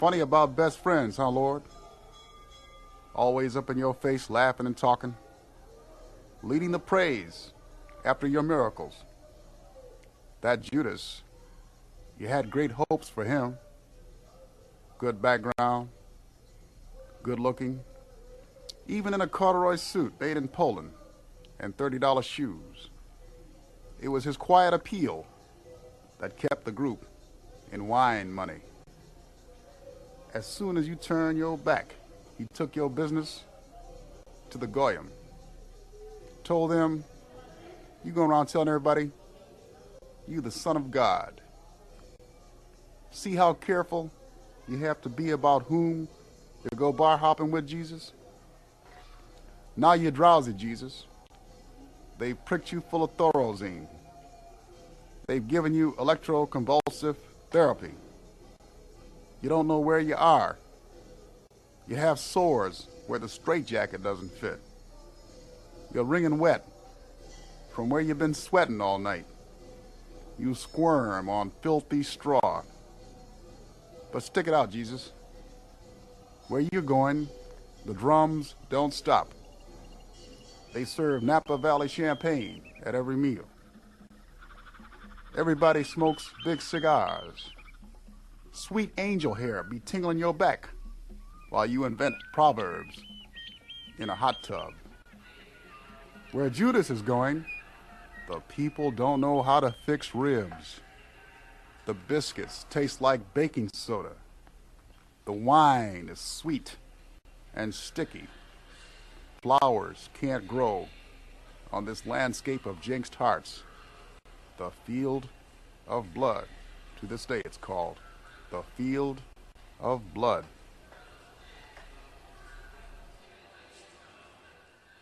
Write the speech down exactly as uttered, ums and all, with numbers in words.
Funny about best friends, huh, Lord? Always up in your face, laughing and talking, leading the praise after your miracles. That Judas, you had great hopes for him. Good background, good looking, even in a corduroy suit made in Poland and thirty dollar shoes. It was his quiet appeal that kept the group in wine money. As soon as you turned your back, he took your business to the Goyim. Told them, you going around telling everybody, you the Son of God. See how careful you have to be about whom you go bar hopping with, Jesus? Now you're drowsy, Jesus. They've pricked you full of Thorazine. They've given you electroconvulsive therapy. You don't know where you are. You have sores where the straitjacket doesn't fit. You're wringing wet from where you've been sweating all night. You squirm on filthy straw. But stick it out, Jesus. Where you're going, the drums don't stop. They serve Napa Valley champagne at every meal. Everybody smokes big cigars. Sweet angel hair be tingling your back while you invent proverbs in a hot tub. Where Judas is going, the people don't know how to fix ribs. The biscuits taste like baking soda. The wine is sweet and sticky. Flowers can't grow on this landscape of jinxed hearts. The field of blood. To this day it's called the field of blood.